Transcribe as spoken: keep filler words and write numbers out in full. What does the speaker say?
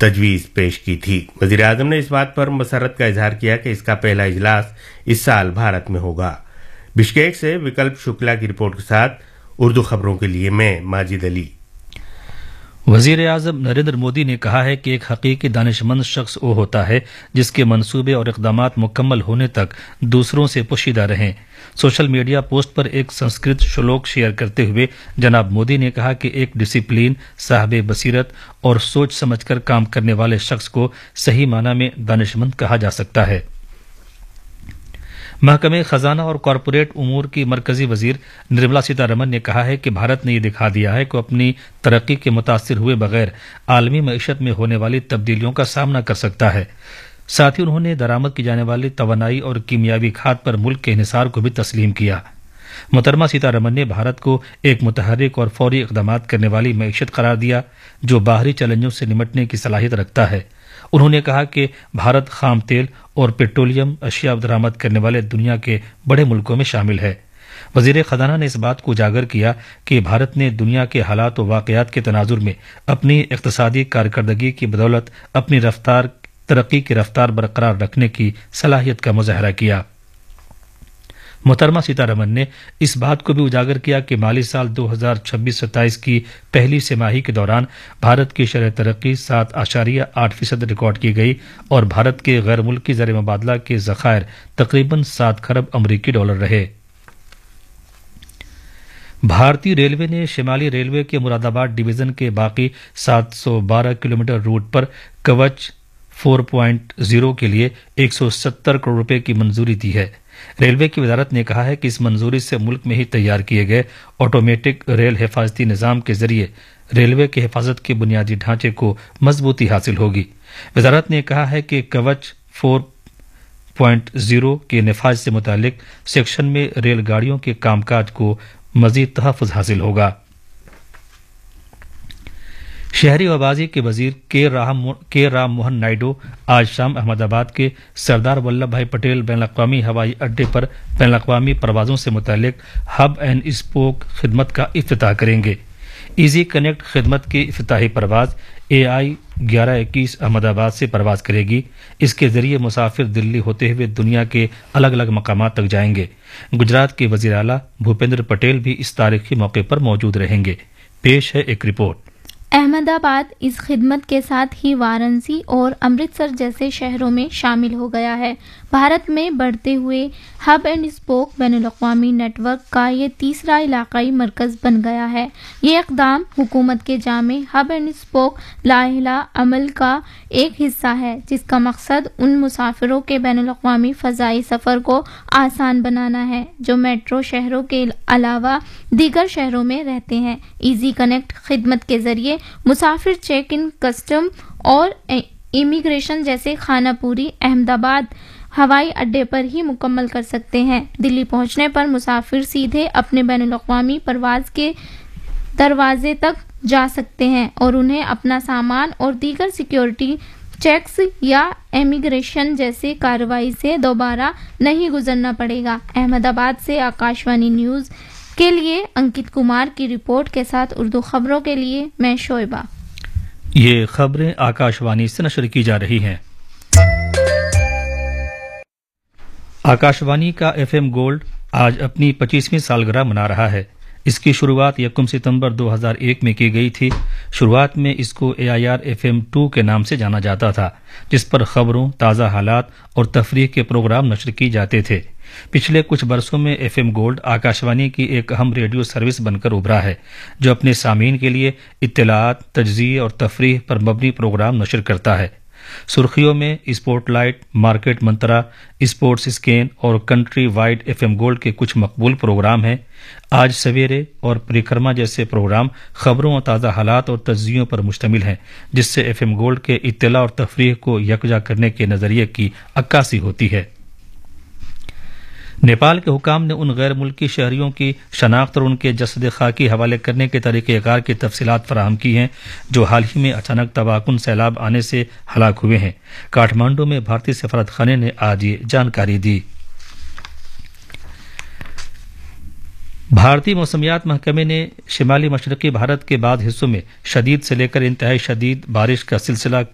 तजवीज़ पेश की थी। वज़ीर आज़म ने इस बात पर मसरत का इजहार किया कि इसका पहला इजलास इस साल भारत में होगा। बिश्केक से विकल्प शुक्ला की रिपोर्ट के साथ उर्दू खबरों के लिए मैं माजिद अली। वज़ीर आज़म नरेंद्र मोदी ने कहा है कि एक हकीकी दानिशमंद शख्स वो होता है जिसके मंसूबे और इक़दामात मुकम्मल होने तक दूसरों से पोशीदा रहें। सोशल मीडिया पोस्ट पर एक संस्कृत श्लोक शेयर करते हुए जनाब मोदी ने कहा कि एक डिसिप्लिन, साहब बसीरत और सोच समझकर काम करने वाले शख्स को सही माना में दानिशमंद कहा जा सकता है। महकमे खजाना और कॉरपोरेट उमूर की मरकजी वजीर निर्मला सीतारमन ने कहा है कि भारत ने यह दिखा दिया है कि अपनी तरक्की के मुतासिर हुए बगैर आलमी मईशत में होने वाली तब्दीलियों का सामना कर सकता है। साथ ही उन्होंने दरामद की जाने वाली तवानाई और कीमियावी खाद पर मुल्क के इन्हिसार को भी तस्लीम किया। मोहतरमा सीतारमन ने भारत को एक मुतहर्रिक और फौरी इक़दामात करने वाली मईशत करार दिया जो बाहरी चैलेंजों से निपटने की सलाहियत रखता है। उन्होंने कहा कि भारत खाम तेल और पेट्रोलियम अशिया दरामद करने वाले दुनिया के बड़े मुल्कों में शामिल है। वजीर खजाना ने इस बात को उजागर किया कि भारत ने दुनिया के हालात और वाक़यात के तनाजुर में अपनी इक़्तिसादी कारकर्दगी की बदौलत अपनी रफ्तार तरक्की की रफ्तार बरकरार रखने की सलाहियत का मुजाहरा किया। मोहतरमा सीतारमन ने इस बात को भी उजागर किया कि माली साल दो हज़ार छब्बीस सत्ताईस की पहली तिमाही के दौरान भारत की शरह तरक्की सात आशारिया आठ फीसद रिकॉर्ड की गई और भारत के गैर मुल्की ज़र मुबादला के ज़खायर तकरीबन सात खरब अमरीकी डॉलर रहे। भारतीय रेलवे ने शिमाली रेलवे के मुरादाबाद डिवीजन के बाकी सात सौ बारह किलोमीटर रूट पर कवच चार पॉइंट शून्य के लिए एक सौ सत्तर करोड़ रुपए की मंजूरी दी है। रेलवे की वजारत ने कहा है कि इस मंजूरी से मुल्क में ही तैयार किए गए ऑटोमेटिक रेल हिफाजती निज़ाम के जरिए रेलवे के हिफाजत के बुनियादी ढांचे को मजबूती हासिल होगी। वजारत ने कहा है कि कवच चार पॉइंट शून्य के नफाज से मुतालिक सेक्शन में रेलगाड़ियों के कामकाज को मजीद तहफ़्फ़ुज़ हासिल होगा। शहरी आवाज़ी के वजीर के राम के राम मोहन नायडू आज शाम अहमदाबाद के सरदार वल्लभ भाई पटेल बैन अवी हवाई अड्डे पर बैन अवी परवाज़ों से मुतालिक हब एंड स्पोक खिदमत का इफ्तिताह करेंगे। ईजी कनेक्ट खिदमत की इफ्तिताही परवाज़ ए आई ग्यारह इक्कीस अहमदाबाद से परवाज़ करेगी। इसके जरिए मुसाफिर दिल्ली होते हुए दुनिया के अलग अलग मकामात तक जाएंगे। गुजरात के वज़ीर आला भूपेंद्र पटेल भी इस तारीखी मौके पर मौजूद रहेंगे। पेश है एक रिपोर्ट। अहमदाबाद इस खिदमत के साथ ही वाराणसी और अमृतसर जैसे शहरों में शामिल हो गया है। भारत में बढ़ते हुए हब एंड स्पोक बैनुल-अक़वामी नेटवर्क का ये तीसरा इलाकाई मरकज़ बन गया है। ये इक़दाम हुकूमत के जामे हब एंड स्पोक लाइला अमल का एक हिस्सा है जिसका मकसद उन मुसाफिरों के बैनुल-अक़वामी फ़ज़ाई सफ़र को आसान बनाना है जो मेट्रो शहरों के अलावा दीगर शहरों में रहते हैं। ईजी कनेक्ट खिदमत के जरिए मुसाफिर चेक इन, कस्टम और इमिग्रेशन जैसे खानापूरी अहमदाबाद हवाई अड्डे पर ही मुकम्मल कर सकते हैं। दिल्ली पहुंचने पर मुसाफिर सीधे अपने बैनुल-अक़वामी परवाज़ के दरवाजे तक जा सकते हैं और उन्हें अपना सामान और दीगर सिक्योरिटी चेक्स या इमिग्रेशन जैसे कार्रवाई से दोबारा नहीं गुजरना पड़ेगा। अहमदाबाद से आकाशवाणी न्यूज़ के लिए अंकित कुमार की रिपोर्ट के साथ उर्दू खबरों के लिए मैं शोएबा। ये खबरें आकाशवाणी से नशर की जा रही हैं। आकाशवाणी का एफएम गोल्ड आज अपनी पच्चीसवीं सालगिरह मना रहा है। इसकी शुरुआत यकम सितंबर दो हज़ार एक में की गई थी। शुरुआत में इसको ए I R F M to के नाम से जाना जाता था जिस पर खबरों, ताज़ा हालात और तफरीह के प्रोग्राम नशर की जाते थे। पिछले कुछ बरसों में एफएम गोल्ड आकाशवाणी की एक अहम रेडियो सर्विस बनकर उभरा है जो अपने सामीन के लिए इत्तलाआत, तजज़िये और तफरीह पर मबनी प्रोग्राम नशर करता है। सुर्खियों में स्पॉटलाइट, मार्केट मंत्रा, स्पोर्ट्स स्कैन और कंट्री वाइड एफएम गोल्ड के कुछ मकबूल प्रोग्राम हैं। आज सवेरे और परिक्रमा जैसे प्रोग्राम खबरों और ताज़ा हालात और तजज़ियों पर मुश्तमिल हैं जिससे एफएम गोल्ड के इत्तला और तफरीह को यकजा करने के नज़रिए की अक्कासी होती है। नेपाल के हुकाम ने उन गैर मुल्की शहरियों की शनाख्त और उनके जसद खाकी हवाले करने के तरीक़ेकार की तफसीलात फराहम की हैं जो हाल ही में अचानक तबाहकुन सैलाब आने से हलाक हुए हैं। काठमांडू में भारतीय सफारतखाने ने आज ये जानकारी दी। भारतीय मौसमियात महकमे ने शिमाली मशरक़ी भारत के बाद हिस्सों में शदीद से लेकर इंतहाई शदीद बारिश का सिलसिला